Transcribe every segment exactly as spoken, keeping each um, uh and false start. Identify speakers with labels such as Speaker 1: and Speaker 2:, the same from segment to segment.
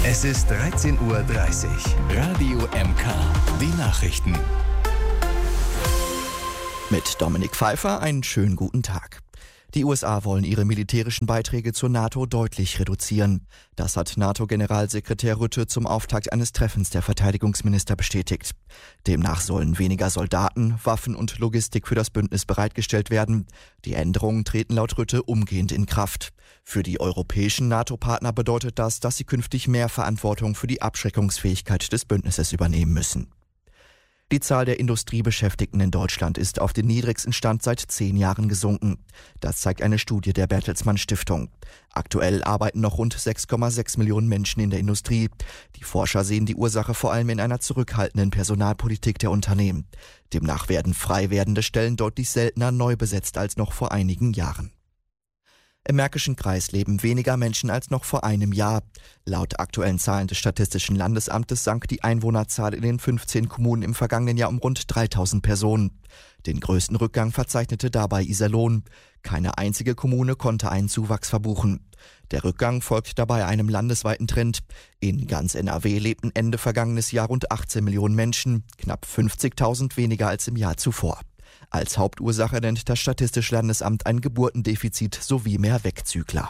Speaker 1: Es ist dreizehn Uhr dreißig. Radio M K. Die Nachrichten.
Speaker 2: Mit Dominik Pfeiffer einen schönen guten Tag. Die U S A wollen ihre militärischen Beiträge zur NATO deutlich reduzieren. Das hat NATO-Generalsekretär Rutte zum Auftakt eines Treffens der Verteidigungsminister bestätigt. Demnach sollen weniger Soldaten, Waffen und Logistik für das Bündnis bereitgestellt werden. Die Änderungen treten laut Rutte umgehend in Kraft. Für die europäischen NATO-Partner bedeutet das, dass sie künftig mehr Verantwortung für die Abschreckungsfähigkeit des Bündnisses übernehmen müssen. Die Zahl der Industriebeschäftigten in Deutschland ist auf den niedrigsten Stand seit zehn Jahren gesunken. Das zeigt eine Studie der Bertelsmann Stiftung. Aktuell arbeiten noch rund sechs Komma sechs Millionen Menschen in der Industrie. Die Forscher sehen die Ursache vor allem in einer zurückhaltenden Personalpolitik der Unternehmen. Demnach werden frei werdende Stellen deutlich seltener neu besetzt als noch vor einigen Jahren. Im Märkischen Kreis leben weniger Menschen als noch vor einem Jahr. Laut aktuellen Zahlen des Statistischen Landesamtes sank die Einwohnerzahl in den fünfzehn Kommunen im vergangenen Jahr um rund dreitausend Personen. Den größten Rückgang verzeichnete dabei Iserlohn. Keine einzige Kommune konnte einen Zuwachs verbuchen. Der Rückgang folgt dabei einem landesweiten Trend. In ganz N R W lebten Ende vergangenes Jahr rund achtzehn Millionen Menschen, knapp fünfzigtausend weniger als im Jahr zuvor. Als Hauptursache nennt das Statistische Landesamt ein Geburtendefizit sowie mehr Wegzügler.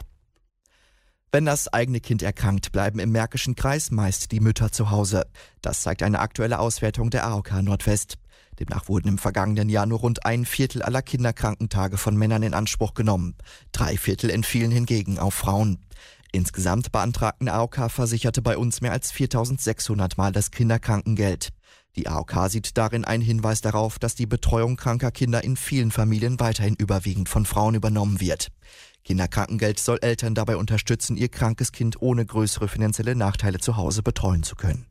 Speaker 2: Wenn das eigene Kind erkrankt, bleiben im Märkischen Kreis meist die Mütter zu Hause. Das zeigt eine aktuelle Auswertung der A O K Nordwest. Demnach wurden im vergangenen Jahr nur rund ein Viertel aller Kinderkrankentage von Männern in Anspruch genommen. Drei Viertel entfielen hingegen auf Frauen. Insgesamt beantragten A O K-Versicherte bei uns mehr als viertausendsechshundert Mal das Kinderkrankengeld. Die A O K sieht darin einen Hinweis darauf, dass die Betreuung kranker Kinder in vielen Familien weiterhin überwiegend von Frauen übernommen wird. Kinderkrankengeld soll Eltern dabei unterstützen, ihr krankes Kind ohne größere finanzielle Nachteile zu Hause betreuen zu können.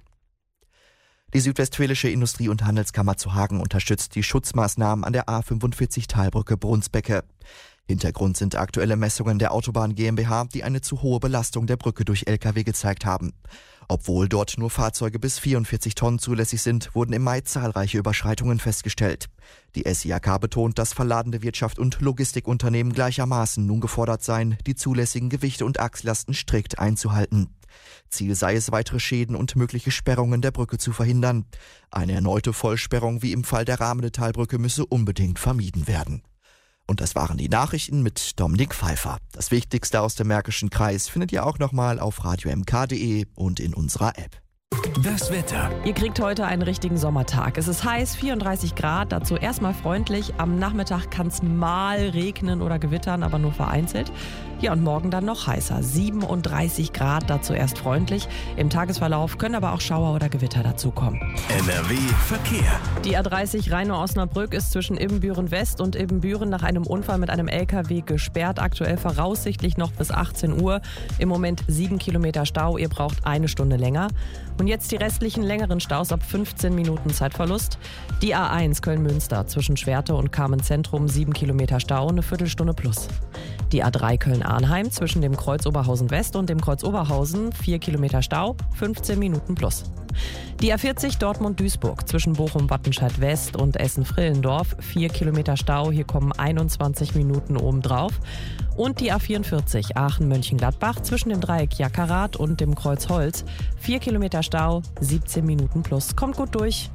Speaker 2: Die Südwestfälische Industrie- und Handelskammer zu Hagen unterstützt die Schutzmaßnahmen an der A fünfundvierzig Talbrücke Brunsbecke. Hintergrund sind aktuelle Messungen der Autobahn GmbH, die eine zu hohe Belastung der Brücke durch L K W gezeigt haben. Obwohl dort nur Fahrzeuge bis vierundvierzig Tonnen zulässig sind, wurden im Mai zahlreiche Überschreitungen festgestellt. Die S I A K betont, dass verladene Wirtschaft und Logistikunternehmen gleichermaßen nun gefordert seien, die zulässigen Gewichte und Achslasten strikt einzuhalten. Ziel sei es, weitere Schäden und mögliche Sperrungen der Brücke zu verhindern. Eine erneute Vollsperrung wie im Fall der Rahmenetalbrücke müsse unbedingt vermieden werden. Und das waren die Nachrichten mit Dominik Pfeiffer. Das Wichtigste aus dem Märkischen Kreis findet ihr auch nochmal auf radio m k punkt d e und in unserer App.
Speaker 1: Das Wetter.
Speaker 3: Ihr kriegt heute einen richtigen Sommertag. Es ist heiß, vierunddreißig Grad, dazu erstmal freundlich. Am Nachmittag kann es mal regnen oder gewittern, aber nur vereinzelt. Ja, und morgen dann noch heißer, siebenunddreißig Grad, dazu erst freundlich. Im Tagesverlauf können aber auch Schauer oder Gewitter dazukommen.
Speaker 1: N R W Verkehr.
Speaker 3: Die A dreißig Rheine-Osnabrück ist zwischen Ibbenbüren West und Ibbenbüren nach einem Unfall mit einem L K W gesperrt. Aktuell voraussichtlich noch bis achtzehn Uhr. Im Moment sieben Kilometer Stau. Ihr braucht eine Stunde länger. Und jetzt die restlichen längeren Staus ab fünfzehn Minuten Zeitverlust. Die A eins Köln-Münster zwischen Schwerte und Carmen-Zentrum sieben Kilometer Stau, eine Viertelstunde plus. Die A drei Köln-Arnheim zwischen dem Kreuz Oberhausen West und dem Kreuz Oberhausen vier Kilometer Stau, fünfzehn Minuten plus. Die A vierzig Dortmund-Duisburg zwischen Bochum-Wattenscheid West und Essen-Frillendorf vier Kilometer Stau, hier kommen einundzwanzig Minuten obendrauf. Und die A vierundvierzig Aachen-Mönchengladbach zwischen dem Dreieck Jackerath und dem Kreuz Holz vier Kilometer Stau, siebzehn Minuten plus. Kommt gut durch.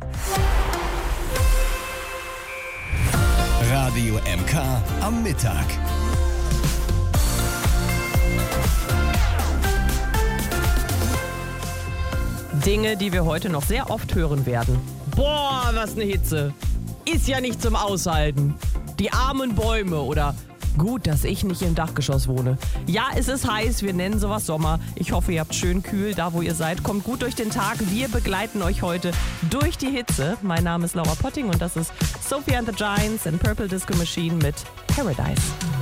Speaker 1: Radio M K am Mittag.
Speaker 3: Dinge, die wir heute noch sehr oft hören werden. Boah, was eine Hitze. Ist ja nicht zum Aushalten. Die armen Bäume oder gut, dass ich nicht im Dachgeschoss wohne. Ja, es ist heiß, wir nennen sowas Sommer. Ich hoffe, ihr habt schön kühl da, wo ihr seid. Kommt gut durch den Tag. Wir begleiten euch heute durch die Hitze. Mein Name ist Laura Potting und das ist Sophie and the Giants and Purple Disco Machine mit Paradise.